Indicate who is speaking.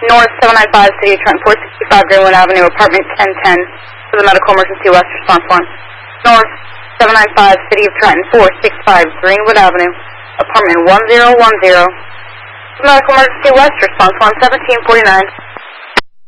Speaker 1: North 795, City of Trenton, 465 Greenwood Avenue, apartment 1010, for the medical emergency, West response 1. North 795, City of Trenton, 465 Greenwood Avenue, apartment 1010, for the medical emergency, West response 1, 1749.